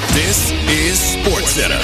This is SportsCenter.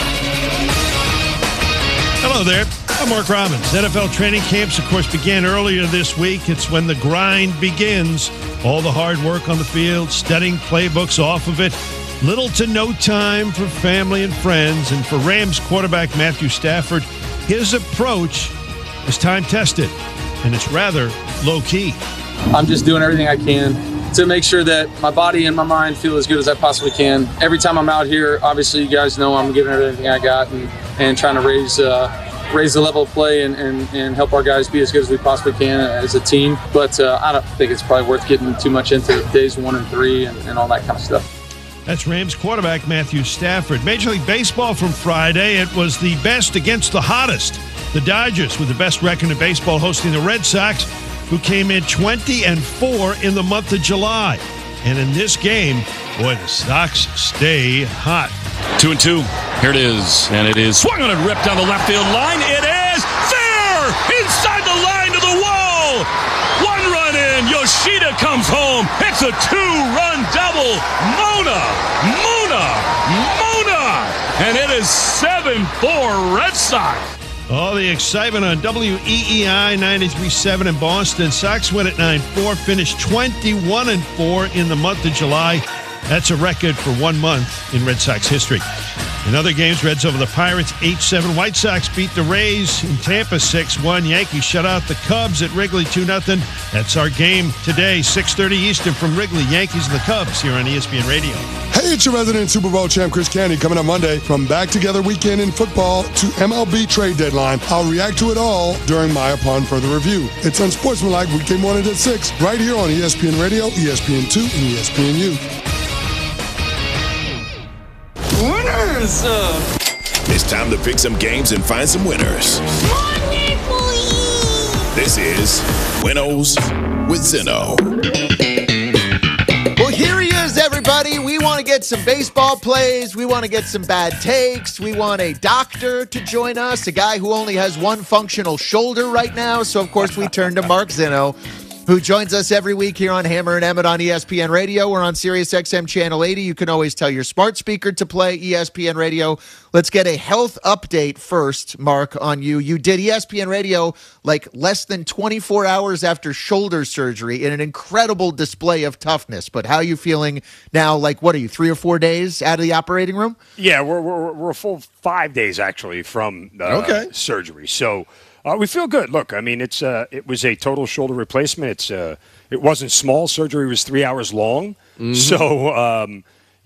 Hello there. I'm Mark Robbins. NFL training camps, of course, began earlier this week. It's when the grind begins. All the hard work on the field, studying playbooks off of it. Little to no time for family and friends. And for Rams quarterback Matthew Stafford, his approach is time-tested, and it's rather low-key. I'm just doing everything I can to make sure that my body and my mind feel as good as I possibly can. Every time I'm out here, obviously you guys know I'm giving everything I got and trying to raise the level of play and help our guys be as good as we possibly can as a team. But I don't think it's probably worth getting too much into days 1 and 3 and all that kind of stuff. That's Rams quarterback Matthew Stafford. Major League Baseball from Friday. It was the best against the hottest. The Dodgers, with the best record in baseball, hosting the Red Sox, who came in 20-4 in the month of July. And in this game, boy, the Sox stay hot. 2-2. Here it is. And it is swung on and ripped down the left field line. It is there! Inside the line to the wall! 1 run in. Yoshida comes home. It's a 2-run double. Mona! And it is 7-4 Red Sox. All the excitement on WEEI 93.7 in Boston. Sox win at 9-4, finished 21-4 in the month of July. That's a record for 1 month in Red Sox history. In other games, Reds over the Pirates 8-7. White Sox beat the Rays in Tampa 6-1. Yankees shut out the Cubs at Wrigley 2-0. That's our game today, 6:30 Eastern from Wrigley. Yankees and the Cubs here on ESPN Radio. Hey, it's your resident Super Bowl champ, Chris Canty, coming up Monday. From back together weekend in football to MLB trade deadline, I'll react to it all during my Upon Further Review. It's Unsportsmanlike, weekday morning at 6, right here on ESPN Radio, ESPN2, and ESPNU. Winners! It's time to pick some games and find some winners. This is Winnows with Zeno. Well, here he is, everybody. We want to get some baseball plays. We want to get some bad takes. We want a doctor to join us, a guy who only has one functional shoulder right now. So, of course, we turn to Mark Zeno, who joins us every week here on Hammer and Emmett on ESPN Radio. We're on Sirius XM Channel 80. You can always tell your smart speaker to play ESPN Radio. Let's get a health update first, Mark, on you. You did ESPN Radio like less than 24 hours after shoulder surgery in an incredible display of toughness. But how are you feeling now? Like, what are you, 3 or 4 days out of the operating room? Yeah, we're a full 5 days, actually, from surgery. So we feel good. Look, I mean, it was a total shoulder replacement. It wasn't small. Surgery was 3 hours long. Mm-hmm. So,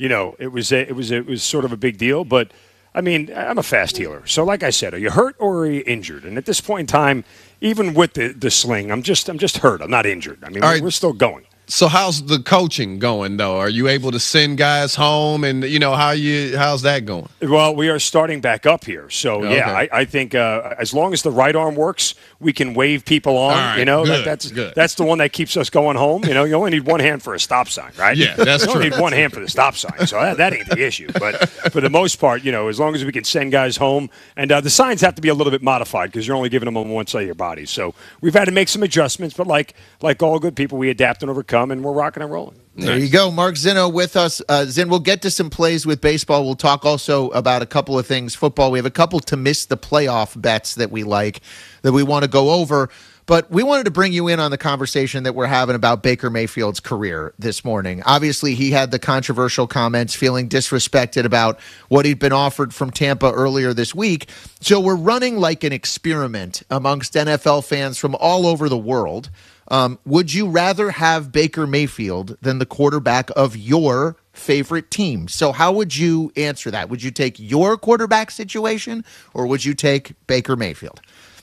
it was sort of a big deal. But, I mean, I'm a fast healer. So, like I said, are you hurt or are you injured? And at this point in time, even with the sling, I'm just hurt. I'm not injured. I mean, we're still going. So how's the coaching going, though? Are you able to send guys home, and how's that going? Well, we are starting back up here, so okay. Yeah, I think as long as the right arm works, we can wave people on. Right, good. That's the one that keeps us going home. You only need one hand for a stop sign, right? Yeah, that's true. You only need one hand for the stop sign, so that ain't the issue. But for the most part, as long as we can send guys home, and the signs have to be a little bit modified because you're only giving them on one side of your body. So we've had to make some adjustments, but like all good people, we adapt and overcome. And we're rocking and rolling. There you go. Mark Zeno with us. Zin, we'll get to some plays with baseball. We'll talk also about a couple of things. Football, we have a couple to miss the playoff bets that we like, that we want to go over. But we wanted to bring you in on the conversation that we're having about Baker Mayfield's career this morning. Obviously, he had the controversial comments, feeling disrespected about what he'd been offered from Tampa earlier this week. So we're running like an experiment amongst NFL fans from all over the world. Would you rather have Baker Mayfield than the quarterback of your favorite team? So how would you answer that? Would you take your quarterback situation, or would you take Baker Mayfield?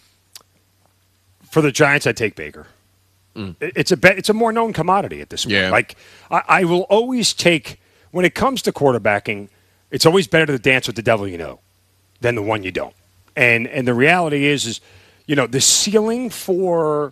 For the Giants, I'd take Baker. It's a more known commodity at this point. Yeah. Like I will always take, when it comes to quarterbacking, it's always better to dance with the devil you know than the one you don't. And the reality is the ceiling for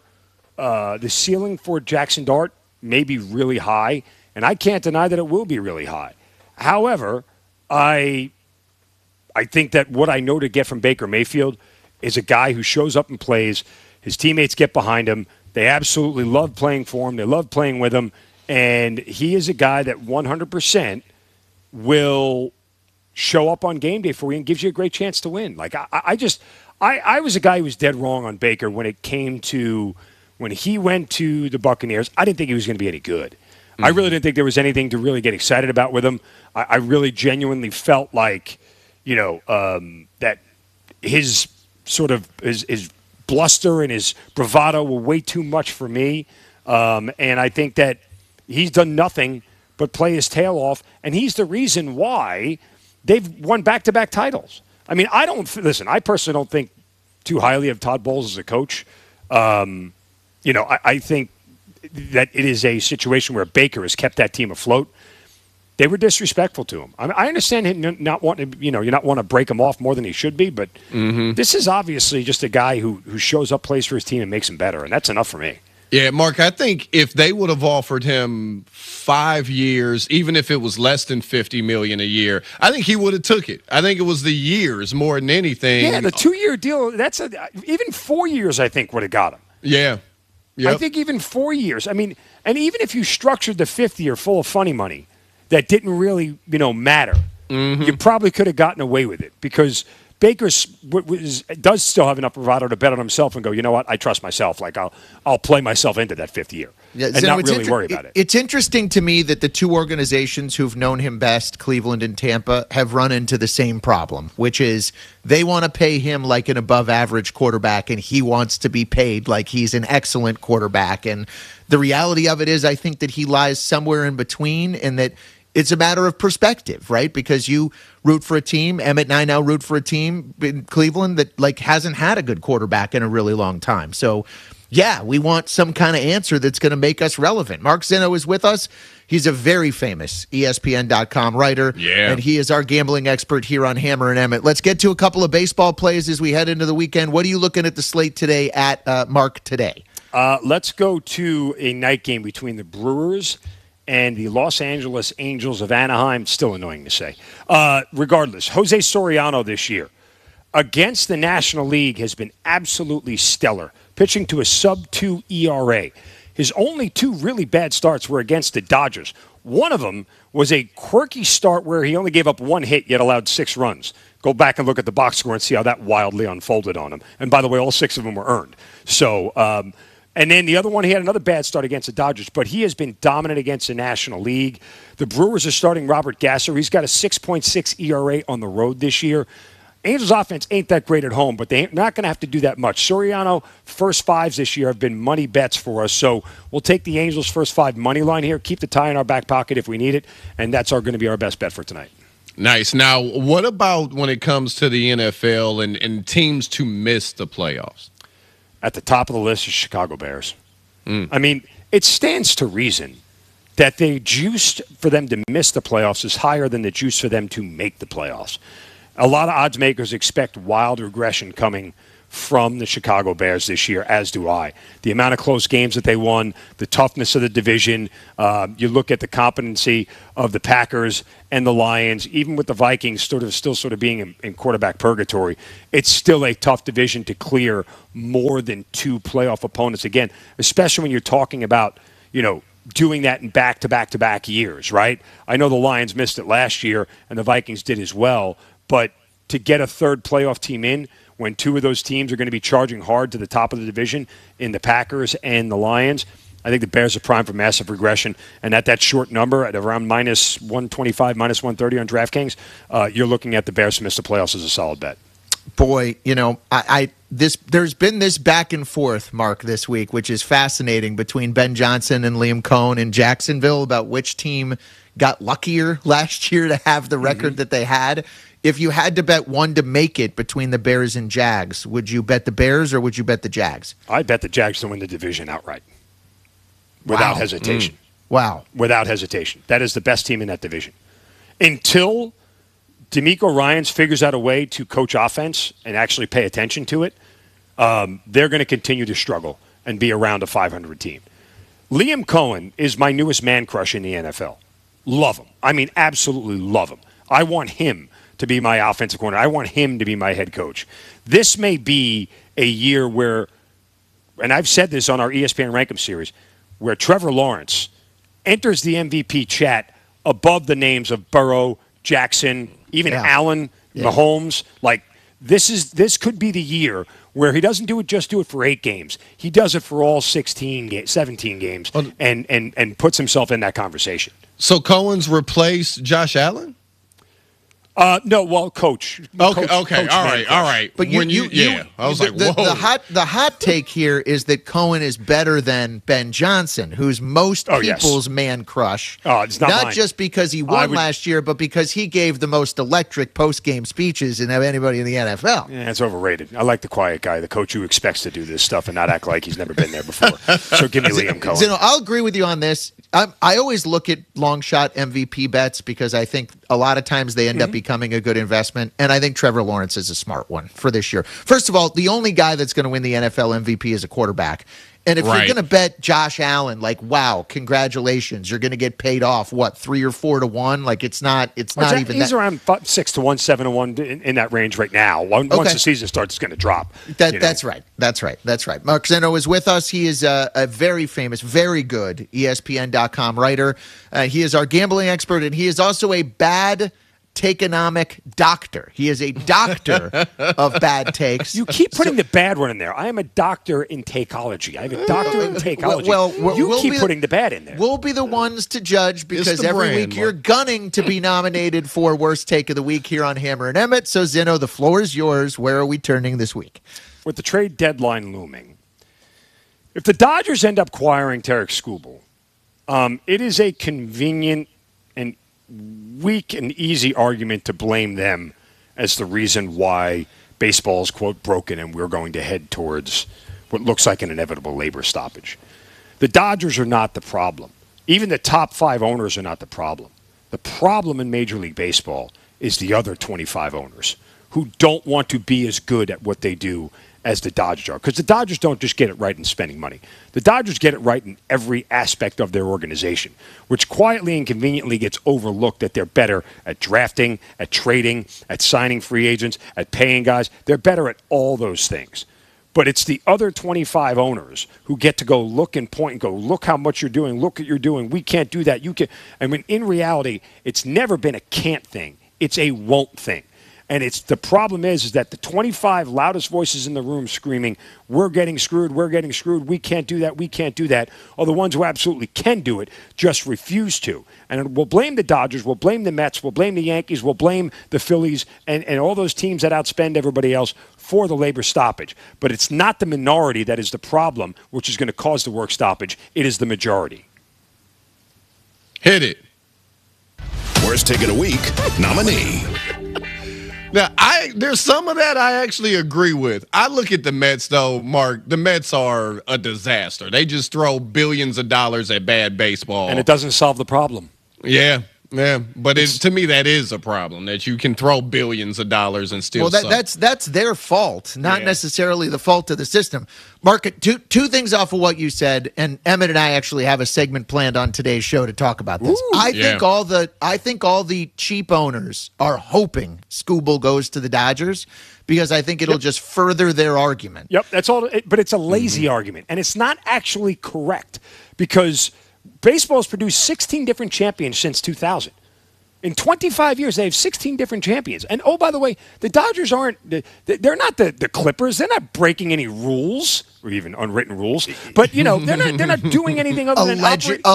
Jackson Dart may be really high, and I can't deny that it will be really high. However, I think that what I know to get from Baker Mayfield is a guy who shows up and plays. His teammates get behind him. They absolutely love playing for him. They love playing with him. And he is a guy that 100% will show up on game day for you and gives you a great chance to win. Like I was a guy who was dead wrong on Baker when he went to the Buccaneers. I didn't think he was going to be any good. I really didn't think there was anything to really get excited about with him. I really genuinely felt like, that his sort of his bluster and his bravado were way too much for me. And I think that he's done nothing but play his tail off, and he's the reason why they've won back-to-back titles. I mean, I personally don't think too highly of Todd Bowles as a coach. I think that it is a situation where Baker has kept that team afloat. They were disrespectful to him. I mean, I understand him not wanting to, you're not want to break him off more than he should be, but this is obviously just a guy who shows up, plays for his team, and makes him better, and that's enough for me. Yeah, Mark, I think if they would have offered him 5 years, even if it was less than $50 million a year, I think he would have took it. I think it was the years more than anything. Yeah, the 2-year deal, even 4 years I think would have got him. Yeah. Yep. I think even 4 years. I mean, and even if you structured the 5th year full of funny money that didn't really, matter, you probably could have gotten away with it because Baker does still have enough bravado to bet on himself and go, you know what, I trust myself. Like, I'll play myself into that 5th year and not really worry about it. It's interesting to me that the two organizations who've known him best, Cleveland and Tampa, have run into the same problem, which is they want to pay him like an above-average quarterback, and he wants to be paid like he's an excellent quarterback. And the reality of it is I think that he lies somewhere in between, and that it's a matter of perspective, right? Because you root for a team, Emmett and I now root for a team in Cleveland that hasn't had a good quarterback in a really long time. So, yeah, we want some kind of answer that's going to make us relevant. Mark Zinno is with us. He's a very famous ESPN.com writer, and he is our gambling expert here on Hammer and Emmett. Let's get to a couple of baseball plays as we head into the weekend. What are you looking at the slate today at Mark today? Let's go to a night game between the Brewers and the Los Angeles Angels of Anaheim. Still annoying to say. Regardless, Jose Soriano this year against the National League has been absolutely stellar, pitching to a sub-2 ERA. His only 2 really bad starts were against the Dodgers. One of them was a quirky start where he only gave up 1 hit yet allowed 6 runs. Go back and look at the box score and see how that wildly unfolded on him. And by the way, all 6 of them were earned. So, and then the other one, he had another bad start against the Dodgers, but he has been dominant against the National League. The Brewers are starting Robert Gasser. He's got a 6.6 ERA on the road this year. Angels offense ain't that great at home, but they're not going to have to do that much. Soriano, first 5s this year have been money bets for us, so we'll take the Angels' first 5 money line here, keep the tie in our back pocket if we need it, and that's going to be our best bet for tonight. Nice. Now, what about when it comes to the NFL and teams to miss the playoffs? At the top of the list is Chicago Bears. I mean, it stands to reason that the juice for them to miss the playoffs is higher than the juice for them to make the playoffs. A lot of odds makers expect wild regression coming from the Chicago Bears this year, as do I. The amount of close games that they won, the toughness of the division, you look at the competency of the Packers and the Lions, even with the Vikings still sort of being in quarterback purgatory, it's still a tough division to clear more than 2 playoff opponents again, especially when you're talking about, doing that in back-to-back-to-back years, right? I know the Lions missed it last year and the Vikings did as well, but to get a third playoff team in when 2 of those teams are going to be charging hard to the top of the division in the Packers and the Lions, I think the Bears are primed for massive regression. And at that short number, at around minus 125, minus 130 on DraftKings, you're looking at the Bears to miss the playoffs as a solid bet. Boy, there's been this back and forth, Mark, this week, which is fascinating, between Ben Johnson and Liam Cohn in Jacksonville about which team got luckier last year to have the record that they had. If you had to bet one to make it between the Bears and Jags, would you bet the Bears or would you bet the Jags? I'd bet the Jags to win the division outright. Without hesitation. Wow. Without hesitation. That is the best team in that division. Until DeMeco Ryans figures out a way to coach offense and actually pay attention to it, they're going to continue to struggle and be around a 500 team. Liam Cohen is my newest man crush in the NFL. Love him. I mean, absolutely love him. I want him to be my offensive coordinator. I want him to be my head coach. This may be a year where, and I've said this on our ESPN Rankem series, where Trevor Lawrence enters the MVP chat above the names of Burrow, Jackson, even Allen, Mahomes. Like this could be the year where he doesn't do it for 8 games. He does it for all 17 games, and puts himself in that conversation. So Cohen's replaced Josh Allen? No, well, coach. Okay, Coach all right. But I was like, whoa. The hot take here is that Cohen is better than Ben Johnson, who's most people's man crush. It's not mine. Just because he won last year, but because he gave the most electric post-game speeches of anybody in the NFL. Yeah, it's overrated. I like the quiet guy, the coach who expects to do this stuff and not act like he's never been there before. So give me Liam Cohen. Zeno, I'll agree with you on this. I always look at long shot MVP bets because I think a lot of times they end up becoming a good investment, and I think Trevor Lawrence is a smart one for this year. First of all, the only guy that's going to win the NFL MVP is a quarterback. And if you're going to bet Josh Allen, like, wow, congratulations, you're going to get paid off, 3 or 4 to 1? Like, it's not even that. He's around 6 to 1, 7 to 1 in that range right now. Once the season starts, it's going to drop. That's right. Mark Zeno is with us. He is a very famous, very good ESPN.com writer. He is our gambling expert, and he is also a bad takeonomic doctor. He is a doctor of bad takes. You keep putting the bad one in there. I am a doctor in takeology. I have a doctor in takeology. You keep putting the bad in there. We'll be the ones to judge because every week you're gunning to be nominated for worst take of the week here on Hammer and Emmett. So Zeno, the floor is yours. Where are we turning this week? With the trade deadline looming, if the Dodgers end up acquiring Tarek Skubal, it is a convenient and weak and easy argument to blame them as the reason why baseball is, quote, broken and we're going to head towards what looks like an inevitable labor stoppage. The Dodgers are not the problem. Even the top 5 owners are not the problem. The problem in Major League Baseball is the other 25 owners who don't want to be as good at what they do as the Dodgers are. Because the Dodgers don't just get it right in spending money. The Dodgers get it right in every aspect of their organization, which quietly and conveniently gets overlooked that they're better at drafting, at trading, at signing free agents, at paying guys. They're better at all those things. But it's the other 25 owners who get to go look and point and go, look how much you're doing, look what you're doing. We can't do that. You can. I mean, in reality, it's never been a can't thing. It's a won't thing. And the problem is that the 25 loudest voices in the room screaming, we're getting screwed, we can't do that, are the ones who absolutely can do it, just refuse to. And we'll blame the Dodgers, we'll blame the Mets, we'll blame the Yankees, we'll blame the Phillies, and all those teams that outspend everybody else for the labor stoppage. But it's not the minority that is the problem, which is going to cause the work stoppage. It is the majority. Hit it. Worst take of the week, nominee. Now, there's some of that I actually agree with. I look at the Mets, though, Mark. The Mets are a disaster. They just throw billions of dollars at bad baseball. And it doesn't solve the problem. Yeah. But to me, that is a problem, that you can throw billions of dollars and still suck. That's their fault, not necessarily the fault of the system. Mark, two things off of what you said, and Emmett and I actually have a segment planned on today's show to talk about this. I think all the cheap owners are hoping Skubal goes to the Dodgers because I think it'll just further their argument. Yep, that's all. But it's a lazy argument, and it's not actually correct because baseball has produced 16 different champions since 2000. In 25 years, they have 16 different champions. And, oh, by the way, the Dodgers they're not the Clippers. They're not breaking any rules or even unwritten rules. But, they're not doing anything other than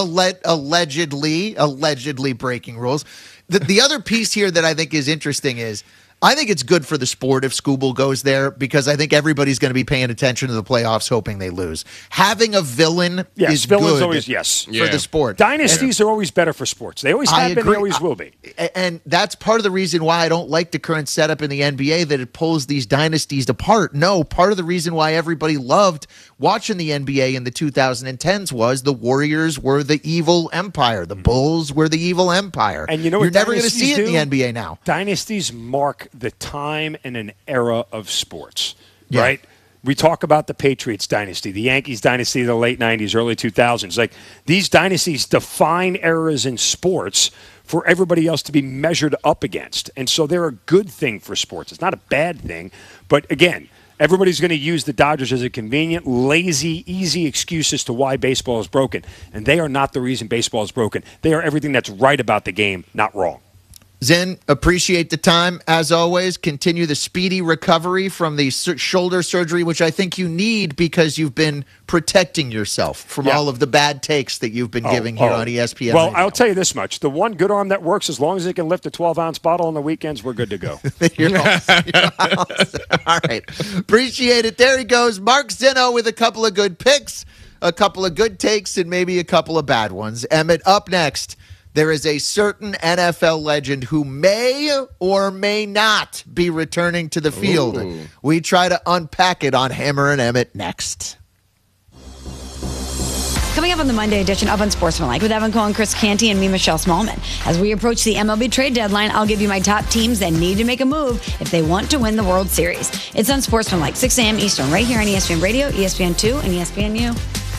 allegedly breaking rules. The other piece here that I think is interesting is I think it's good for the sport if Skubal goes there because I think everybody's going to be paying attention to the playoffs hoping they lose. Having a villain is good always, for the sport. Dynasties are always better for sports. They always have been, they always will be. And that's part of the reason why I don't like the current setup in the NBA, that it pulls these dynasties apart. No, part of the reason why everybody loved watching the NBA in the 2010s was the Warriors were the evil empire. The Bulls were the evil empire. And you know you're never going to see it in the NBA now. Dynasties mark the time and an era of sports, right? We talk about the Patriots dynasty, the Yankees dynasty of the late 90s, early 2000s. Like, these dynasties define eras in sports for everybody else to be measured up against. And so they're a good thing for sports. It's not a bad thing. But again, everybody's going to use the Dodgers as a convenient, lazy, easy excuse as to why baseball is broken. And they are not the reason baseball is broken. They are everything that's right about the game, not wrong. Zen, appreciate the time as always. Continue the speedy recovery from the shoulder surgery, which I think you need because you've been protecting yourself from all of the bad takes that you've been giving here on ESPN. Well, Radio. I'll tell you this much. The one good arm that works, as long as it can lift a 12-ounce bottle on the weekends, we're good to go. You're all right. Appreciate it. There he goes. Mark Zinno with a couple of good picks, a couple of good takes, and maybe a couple of bad ones. Emmett, up next. There is a certain NFL legend who may or may not be returning to the field. Ooh. We try to unpack it on Hammer and Emmett next. Coming up on the Monday edition of Unsportsmanlike with Evan Cohen, Chris Canty, and me, Michelle Smallman. As we approach the MLB trade deadline, I'll give you my top teams that need to make a move if they want to win the World Series. It's Unsportsmanlike, 6 a.m. Eastern, right here on ESPN Radio, ESPN2, and ESPNU.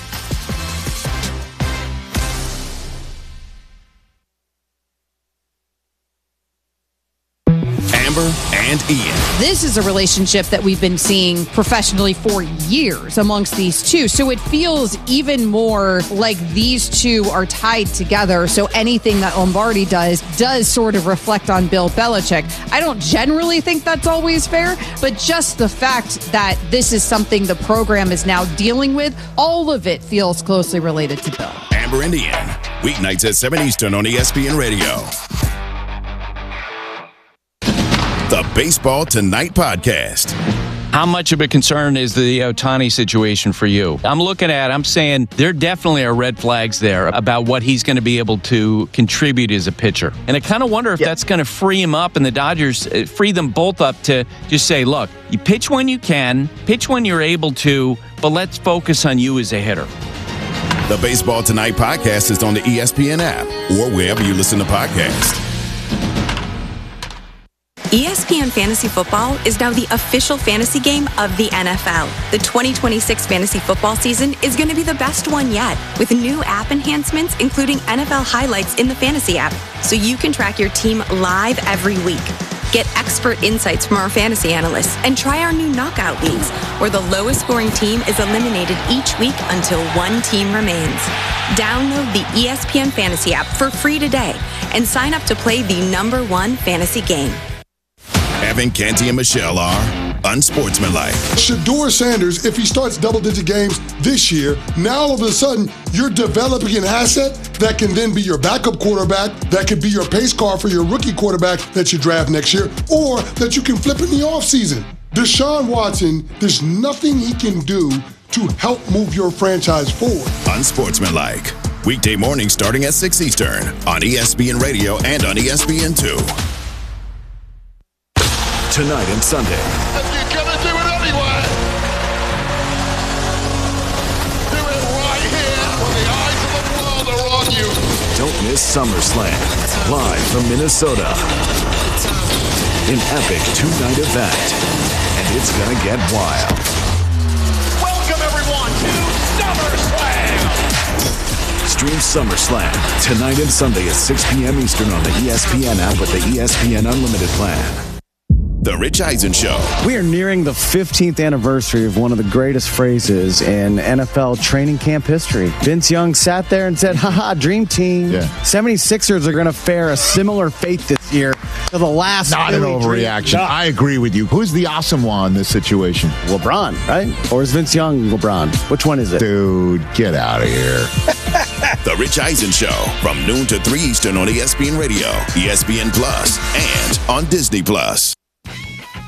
Amber and Ian. This is a relationship that we've been seeing professionally for years amongst these two. So it feels even more like these two are tied together. So anything that Lombardi does sort of reflect on Bill Belichick. I don't generally think that's always fair, but just the fact that this is something the program is now dealing with, all of it feels closely related to Bill. Amber and Ian, weeknights at 7 Eastern on ESPN Radio. The Baseball Tonight podcast. How much of a concern is the Ohtani situation for you? I'm saying there definitely are red flags there about what he's going to be able to contribute as a pitcher. And I kind of wonder if that's going to free him up and the Dodgers free them both up to just say, look, you pitch when you can, pitch when you're able to, but let's focus on you as a hitter. The Baseball Tonight podcast is on the ESPN app or wherever you listen to podcasts. ESPN Fantasy Football is now the official fantasy game of the NFL. The 2026 fantasy football season is going to be the best one yet, with new app enhancements, including NFL highlights in the fantasy app, so you can track your team live every week. Get expert insights from our fantasy analysts and try our new knockout leagues, where the lowest scoring team is eliminated each week until one team remains. Download the ESPN Fantasy app for free today and sign up to play the #1 fantasy game. Evan, Canty, and Michelle are unsportsmanlike. Shedeur Sanders, if he starts double-digit games this year, now all of a sudden you're developing an asset that can then be your backup quarterback, that could be your pace car for your rookie quarterback that you draft next year, or that you can flip in the offseason. Deshaun Watson, there's nothing he can do to help move your franchise forward. Unsportsmanlike. Weekday mornings starting at 6 Eastern on ESPN Radio and on ESPN2. Tonight and Sunday. And you're going to do it anyway. Do it right here when the eyes of the world are on you. Don't miss SummerSlam, live from Minnesota. An epic two-night event, and it's going to get wild. Welcome, everyone, to SummerSlam. Stream SummerSlam tonight and Sunday at 6 p.m. Eastern on the ESPN app with the ESPN Unlimited plan. The Rich Eisen Show. We are nearing the 15th anniversary of one of the greatest phrases in NFL training camp history. Vince Young sat there and said, haha, dream team. Yeah. 76ers are going to fare a similar fate this year to the last. Not an overreaction. No. I agree with you. Who's the awesome one in this situation? LeBron, right? Or is Vince Young LeBron? Which one is it? Dude, get out of here. The Rich Eisen Show from noon to 3 Eastern on ESPN Radio, ESPN Plus, and on Disney Plus.